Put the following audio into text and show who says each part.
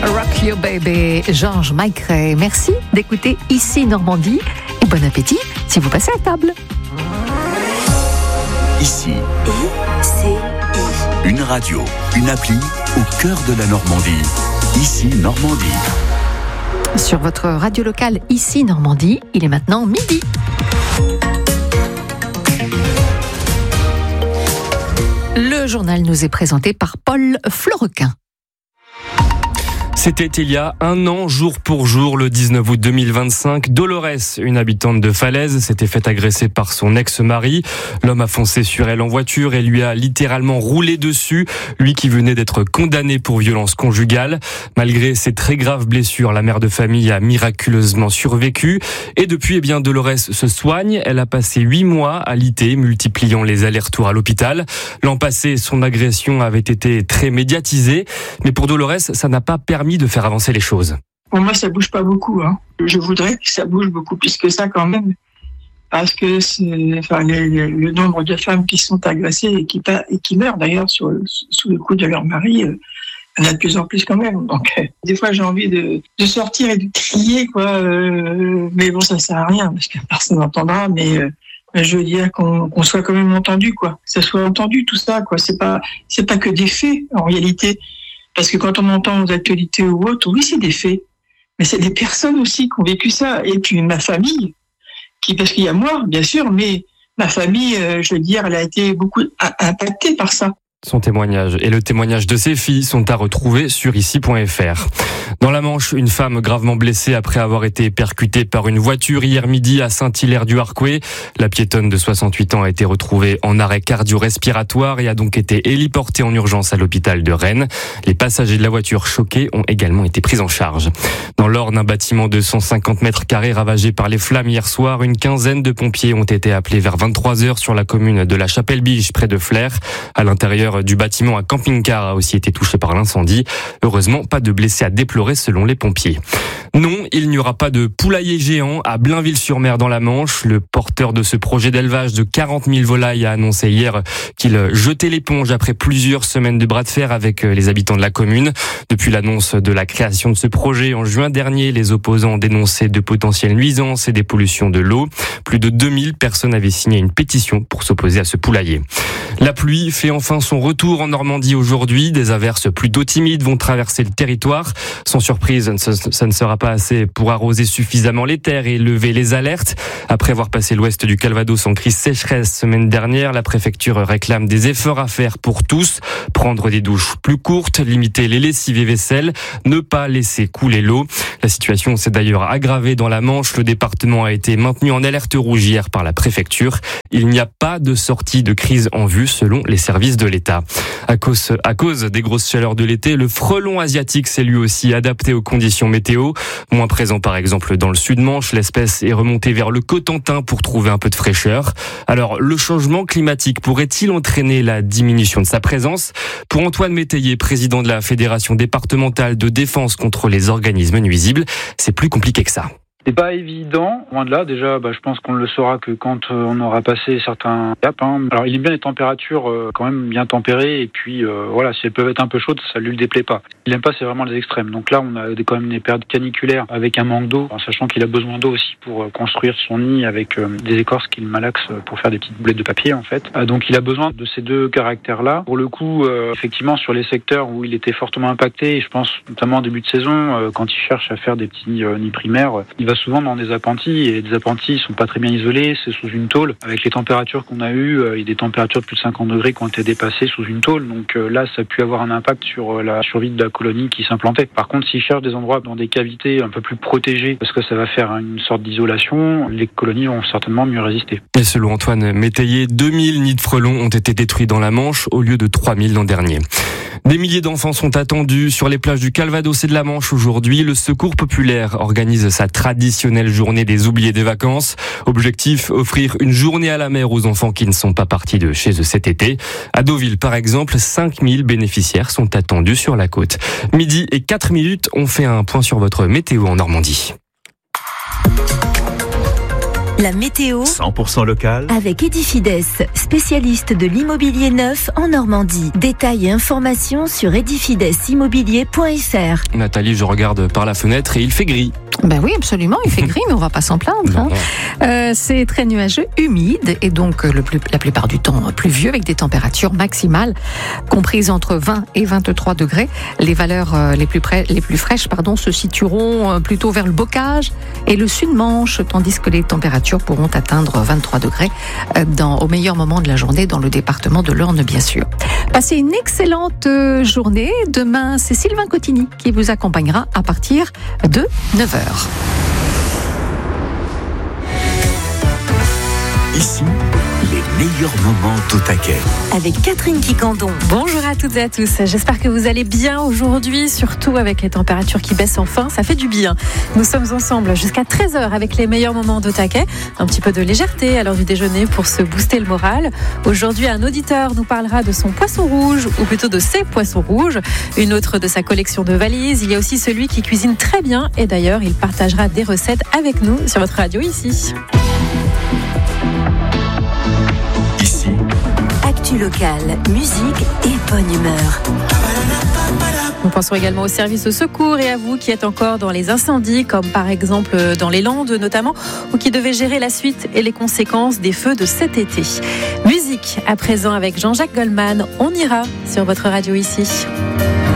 Speaker 1: Rock Your Baby, Georges Maigret. Merci d'écouter Ici Normandie et bon appétit si vous passez à table.
Speaker 2: Ici, une radio, une appli au cœur de la Normandie. Ici Normandie.
Speaker 1: Sur votre radio locale Ici Normandie, il est maintenant midi. Le journal nous est présenté par Paul Florequin.
Speaker 3: C'était il y a un an, jour pour jour, le 19 août 2025. Dolores, une habitante de Falaise, s'était fait agresser par son ex-mari. L'homme a foncé sur elle en voiture et lui a littéralement roulé dessus, lui qui venait d'être condamné pour violence conjugale. Malgré ses très graves blessures, la mère de famille a miraculeusement survécu. Et depuis, Dolores se soigne. Elle a passé 8 mois à l'IT, multipliant les allers-retours à l'hôpital. L'an passé, son agression avait été très médiatisée. Mais pour Dolores, ça n'a pas permis de faire avancer les choses.
Speaker 4: Pour moi, ça bouge pas beaucoup. Je voudrais que ça bouge beaucoup plus que ça quand même, parce que le nombre de femmes qui sont agressées et qui meurent d'ailleurs sous le coup de leur mari, il y en a de plus en plus quand même. Donc, des fois, j'ai envie de sortir et de crier, quoi. Mais bon, ça sert à rien parce que personne n'entendra. Mais je veux dire qu'on soit quand même entendu, quoi. Que ça soit entendu tout ça, quoi. C'est pas que des faits en réalité. Parce que quand on entend aux actualités ou autres, oui, c'est des faits. Mais c'est des personnes aussi qui ont vécu ça. Et puis ma famille, parce qu'il y a moi, bien sûr, mais ma famille, je veux dire, elle a été beaucoup impactée par ça.
Speaker 3: Son témoignage et le témoignage de ses filles sont à retrouver sur ici.fr. Dans la Manche, une femme gravement blessée après avoir été percutée par une voiture hier midi à Saint-Hilaire-du-Harcouët. La piétonne de 68 ans a été retrouvée en arrêt cardio-respiratoire et a donc été héliportée en urgence à l'hôpital de Rennes. Les passagers de la voiture choqués ont également été pris en charge. Dans l'Orne, un bâtiment de 150 mètres carrés ravagé par les flammes hier soir, une quinzaine de pompiers ont été appelés vers 23h sur la commune de la Chapelle-Biche près de Flers. À l'intérieur du bâtiment, un camping-car a aussi été touché par l'incendie. Heureusement, pas de blessés à déplorer selon les pompiers. Non, il n'y aura pas de poulailler géant à Blainville-sur-Mer dans la Manche. Le porteur de ce projet d'élevage de 40 000 volailles a annoncé hier qu'il jetait l'éponge après plusieurs semaines de bras de fer avec les habitants de la commune. Depuis l'annonce de la création de ce projet en juin dernier, les opposants ont dénoncé de potentielles nuisances et des pollutions de l'eau. Plus de 2000 personnes avaient signé une pétition pour s'opposer à ce poulailler. La pluie fait enfin son retour en Normandie aujourd'hui. Des averses plutôt timides vont traverser le territoire. Sans surprise, ça ne sera pas assez pour arroser suffisamment les terres et lever les alertes. Après avoir passé l'ouest du Calvados en crise sécheresse semaine dernière, la préfecture réclame des efforts à faire pour tous. Prendre des douches plus courtes, limiter les lessives et vaisselles, ne pas laisser couler l'eau. La situation s'est d'ailleurs aggravée dans la Manche. Le département a été maintenu en alerte rouge hier par la préfecture. Il n'y a pas de sortie de crise en vue selon les services de l'État. À cause des grosses chaleurs de l'été, le frelon asiatique s'est lui aussi adapté aux conditions météo. Moins présent par exemple dans le sud-Manche, l'espèce est remontée vers le Cotentin pour trouver un peu de fraîcheur. Alors, le changement climatique pourrait-il entraîner la diminution de sa présence ? Pour Antoine Métayer, président de la Fédération départementale de défense contre les organismes nuisibles, c'est plus compliqué que ça.
Speaker 5: C'est pas évident, loin de là. Déjà, je pense qu'on ne le saura que quand on aura passé certains caps. Alors, il aime bien les températures quand même bien tempérées. Et puis, si elles peuvent être un peu chaudes, ça lui déplaît pas. Il aime pas, c'est vraiment les extrêmes. Donc là, on a quand même des périodes caniculaires avec un manque d'eau, en sachant qu'il a besoin d'eau aussi pour construire son nid avec des écorces qu'il malaxe pour faire des petites boulettes de papier, en fait. Donc, il a besoin de ces deux caractères-là. Pour le coup, effectivement, sur les secteurs où il était fortement impacté, et je pense notamment en début de saison, quand il cherche à faire des petits nids primaires, il va souvent dans des appentis, et les appentis sont pas très bien isolés, c'est sous une tôle. Avec les températures qu'on a eues, il y a des températures de plus de 50 degrés qui ont été dépassées sous une tôle, donc là ça a pu avoir un impact sur la survie de la colonie qui s'implantait. Par contre, s'ils cherchent des endroits dans des cavités un peu plus protégées, parce que ça va faire une sorte d'isolation, les colonies vont certainement mieux résister.
Speaker 3: Et selon Antoine Métayer, 2000 nids de frelons ont été détruits dans la Manche au lieu de 3000 l'an dernier. Des milliers d'enfants sont attendus sur les plages du Calvados et de la Manche aujourd'hui. Le Secours populaire organise sa traditionnelle journée des oubliés des vacances. Objectif, offrir une journée à la mer aux enfants qui ne sont pas partis de chez eux cet été. À Deauville, par exemple, 5000 bénéficiaires sont attendus sur la côte. Midi et 4 minutes, on fait un point sur votre météo en Normandie.
Speaker 6: La météo
Speaker 2: 100% local.
Speaker 6: avec Edifides, spécialiste de l'immobilier neuf en Normandie. Détails et informations sur edifidеsimmobilier.fr.
Speaker 3: Nathalie, je regarde par la fenêtre et il fait gris.
Speaker 1: Ben oui, absolument, il fait gris, mais on va pas s'en plaindre. Hein. C'est très nuageux, humide, et donc la plupart du temps pluvieux, avec des températures maximales comprises entre 20 et 23 degrés. Les valeurs les plus fraîches se situeront plutôt vers le Bocage et le Sud-Manche, tandis que les températures pourront atteindre 23 degrés au meilleur moment de la journée dans le département de l'Orne, bien sûr. Passez une excellente journée. Demain, c'est Sylvain Cotigny qui vous accompagnera à partir de 9h.
Speaker 2: Ici, les meilleurs moments d'Au Taquet.
Speaker 6: Avec Catherine Quicandon.
Speaker 7: Bonjour à toutes et à tous, j'espère que vous allez bien aujourd'hui, surtout avec les températures qui baissent enfin, ça fait du bien. Nous sommes ensemble jusqu'à 13h avec les meilleurs moments d'Au Taquet, un petit peu de légèreté à l'heure du déjeuner pour se booster le moral. Aujourd'hui, un auditeur nous parlera de son poisson rouge, ou plutôt de ses poissons rouges, une autre de sa collection de valises. Il y a aussi celui qui cuisine très bien et d'ailleurs, il partagera des recettes avec nous sur votre radio ici.
Speaker 2: Ici,
Speaker 6: Actu locale, musique et bonne humeur.
Speaker 7: Nous pensons également au service de secours et à vous qui êtes encore dans les incendies, comme par exemple dans les Landes notamment, ou qui devez gérer la suite et les conséquences des feux de cet été. Musique à présent avec Jean-Jacques Goldman, on ira sur votre radio ici.